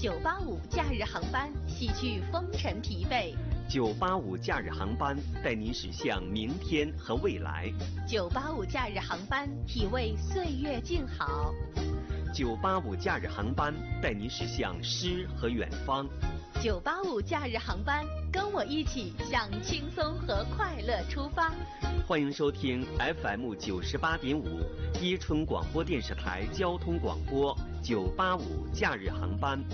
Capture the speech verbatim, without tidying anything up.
九八五假日航班洗去风尘疲惫。 九八五假日航班带您驶向明天和未来。 九八五假日航班体味岁月静好。 九八五假日航班带您驶向诗和远方。 九八五假日航班，跟我一起向轻松和快乐出发。 欢迎收听 F M 九十八点五伊春广播电视台交通广播九八五假日航班。